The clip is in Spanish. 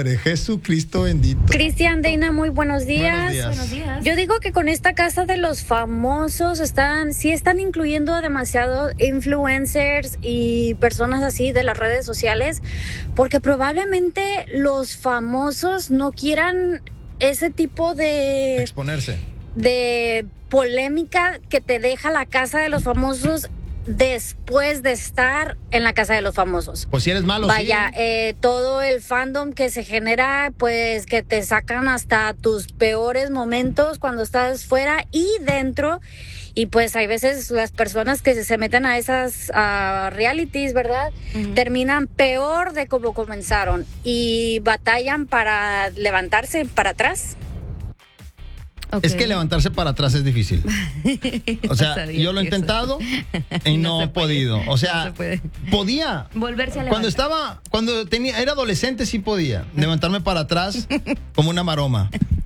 madre, Jesucristo bendito. Cristian, Deina, muy buenos días. Buenos días. Yo digo que con esta casa de los famosos sí están incluyendo a demasiados influencers y personas así de las redes sociales, porque probablemente los famosos no quieran ese tipo de Exponerse. polémica que te deja la casa de los famosos después de estar en la casa de los famosos. Pues si eres malo, Vaya, sí. todo el fandom que se genera, pues que te sacan hasta tus peores momentos cuando estás fuera y dentro. Y pues hay veces las personas que se meten a esas realities, ¿verdad? Uh-huh. Terminan peor de como comenzaron y batallan para levantarse para atrás. Okay. Es que levantarse para atrás es difícil. O sea, yo lo he intentado y no he podido. O sea, podía. Volverse a levantar. Era adolescente sí podía levantarme para atrás como una maroma.